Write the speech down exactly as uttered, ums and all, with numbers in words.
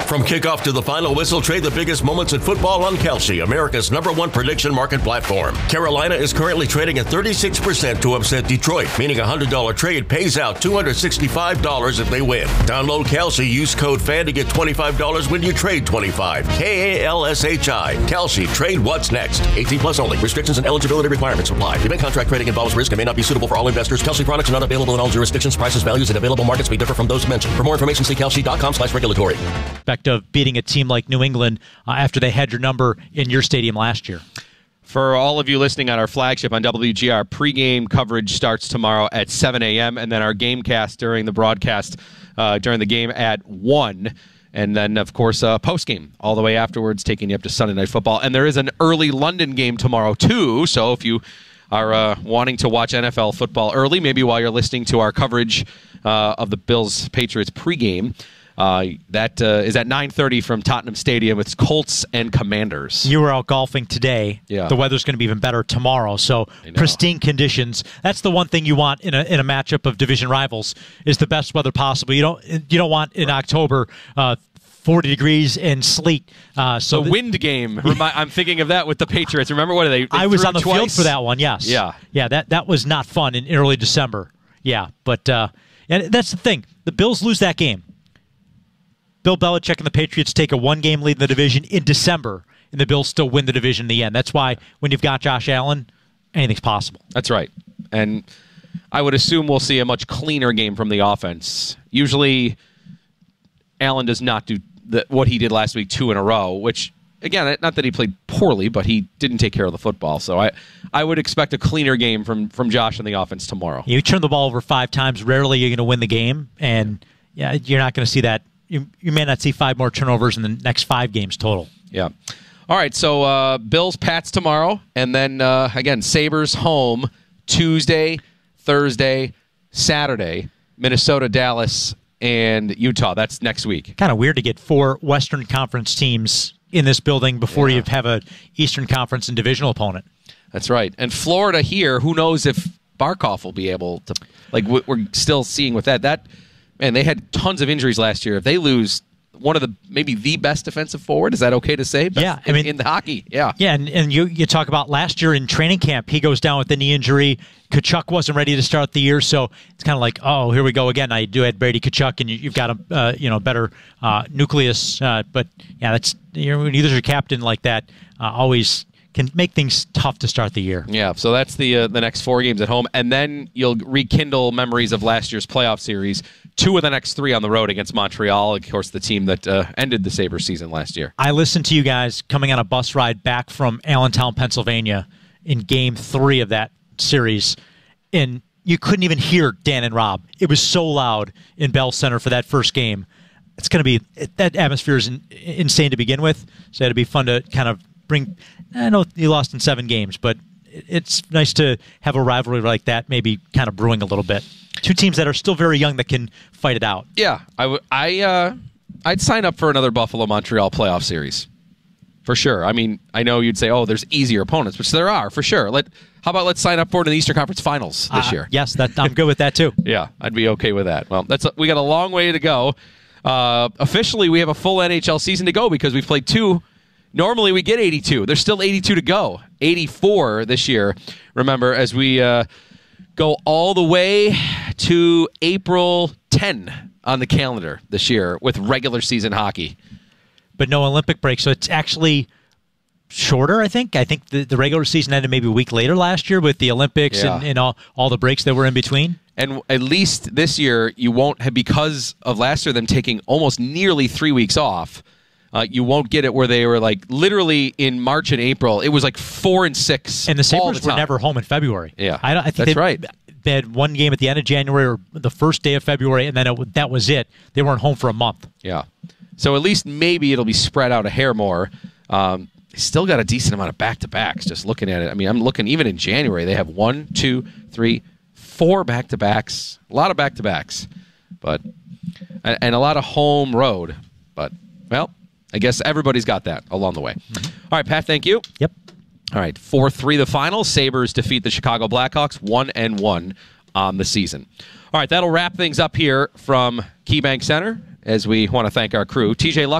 From kickoff to the final whistle, trade the biggest moments in football on Kalshi, America's number one prediction market platform. Carolina is currently trading at thirty-six percent to upset Detroit, meaning a one hundred dollars trade pays out two hundred sixty-five dollars if they win. Download Kalshi, use code FAN to get twenty-five dollars when you trade twenty-five. K A L S H I. Kalshi. Trade what's next. eighteen plus only. Restrictions and eligibility requirements apply. Event contract trading involves risk and may not be suitable for all investors. Kalshi products are not available in all jurisdictions. Prices, values, and available markets may differ from those mentioned. For more information, see kalshi.com slash regulatory. Of beating a team like New England uh, after they had your number in your stadium last year. For all of you listening on our flagship on W G R, pregame coverage starts tomorrow at seven a.m., and then our gamecast during the broadcast uh, during the game at one. And then, of course, uh, postgame all the way afterwards, taking you up to Sunday Night Football. And there is an early London game tomorrow, too. So if you are uh, wanting to watch N F L football early, maybe while you're listening to our coverage uh, of the Bills-Patriots pregame, Uh, that uh, is at nine thirty from Tottenham Stadium. It's Colts and Commanders. You were out golfing today. Yeah. The weather's going to be even better tomorrow. So pristine conditions. That's the one thing you want in a in a matchup of division rivals is the best weather possible. You don't you don't want in October uh, forty degrees and sleet. Uh, so the th- wind game. Remi- I'm thinking of that with the Patriots. Remember what are they? they I was on the twice? field for that one. Yes. Yeah. Yeah. That that was not fun in early December. Yeah. But uh, and that's the thing. The Bills lose that game. Bill Belichick and the Patriots take a one-game lead in the division in December, and the Bills still win the division in the end. That's why when you've got Josh Allen, anything's possible. That's right. And I would assume we'll see a much cleaner game from the offense. Usually, Allen does not do the, what he did last week two in a row, which, again, not that he played poorly, but he didn't take care of the football. So I, I would expect a cleaner game from, from Josh and the offense tomorrow. You turn the ball over five times, rarely you're going to win the game, and yeah, you're not going to see that. You, you may not see five more turnovers in the next five games total. Yeah. All right, so uh, Bills, Pats tomorrow, and then, uh, again, Sabres home Tuesday, Thursday, Saturday, Minnesota, Dallas, and Utah. That's next week. Kind of weird to get four Western Conference teams in this building before Yeah. you have a Eastern Conference and divisional opponent. That's right. And Florida here, who knows if Barkov will be able to, like, we're still seeing with that. That, man, they had tons of injuries last year. If they lose one of the, maybe the best defensive forward, is that okay to say? Best Yeah, I in, mean, in the hockey, yeah. Yeah, and, and you, you talk about last year in training camp, he goes down with the knee injury. Kachuk wasn't ready to start the year, so it's kind of like, oh, here we go again. I do have Brady Kachuk, and you, you've got a uh, you know better uh, nucleus. Uh, but yeah, that's you know, when you lose your captain like that, uh, always can make things tough to start the year. Yeah, so that's the uh, the next four games at home, and then you'll rekindle memories of last year's playoff series. Two of the next three on the road against Montreal, of course, the team that uh, ended the Sabres season last year. I listened to you guys coming on a bus ride back from Allentown, Pennsylvania, in Game Three of that series, and you couldn't even hear Dan and Rob. It was so loud in Bell Center for that first game. It's going to be that atmosphere is in, insane to begin with, so it'll be fun to kind of bring. I know you lost in seven games, but it's nice to have a rivalry like that, maybe kind of brewing a little bit. Two teams that are still very young that can fight it out. Yeah, I w- I, uh, I'd sign up for another Buffalo-Montreal playoff series. For sure. I mean, I know you'd say, oh, there's easier opponents, which there are, for sure. Let How about let's sign up for it in the Eastern Conference Finals this uh, year? Yes, that, I'm good with that, too. Yeah, I'd be okay with that. Well, that's a, we got a long way to go. Uh, officially, we have a full N H L season to go because we've played two. Normally, we get eighty-two. There's still eighty-two to go. eighty-four this year, remember, as we uh, go all the way to April tenth on the calendar this year with regular season hockey. But no Olympic break, so it's actually shorter, I think. I think the, the regular season ended maybe a week later last year with the Olympics Yeah. and, and all, all the breaks that were in between. And at least this year, you won't have, because of last year them taking almost nearly three weeks off, uh, you won't get it where they were like literally in March and April. It was like four and six. And the all Sabres the were time. never home in February. Yeah, I, don't, I think that's they, right. They had one game at the end of January or the first day of February, and then it, that was it. They weren't home for a month. Yeah. So at least maybe it'll be spread out a hair more. Um, they still got a decent amount of back-to-backs, just looking at it. I mean, I'm looking, even in January, they have one, two, three, four back-to-backs. A lot of back-to-backs. But and, and a lot of home road. But, well, I guess everybody's got that along the way. Mm-hmm. All right, Pat, thank you. Yep. All right, four three the final. Sabres defeat the Chicago Blackhawks one and one on the season. All right, that'll wrap things up here from KeyBank Center as we want to thank our crew. T J Luck.